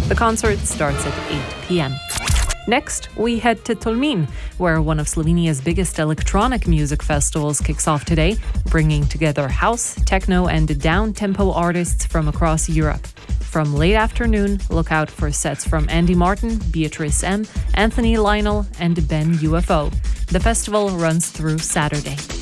The concert starts at 8 p.m. Next, we head to Tolmin, where one of Slovenia's biggest electronic music festivals kicks off today, bringing together house, techno, and down-tempo artists from across Europe. From late afternoon, look out for sets from Andy Martin, Beatrice M, Anthony Lionel, and Ben UFO. The festival runs through Saturday.